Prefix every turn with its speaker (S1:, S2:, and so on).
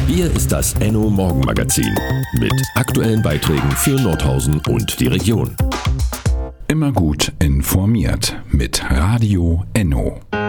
S1: Hier ist das Enno Morgenmagazin mit aktuellen Beiträgen für Nordhausen und die Region.
S2: Immer gut informiert mit Radio Enno.